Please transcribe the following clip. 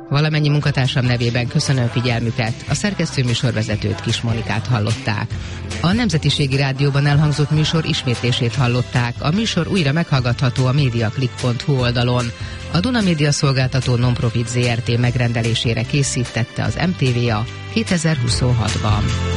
Valamennyi munkatársam nevében köszönöm figyelmüket, a szerkesztő műsorvezetőt, Kis Monikát hallották. A Nemzetiségi Rádióban elhangzott műsor ismétlését hallották, a műsor újra meghallgatható a mediaclick.hu oldalon. A Duna Média Szolgáltató Nonprofit Zrt. Megrendelésére készítette az MTVA 2026-ban.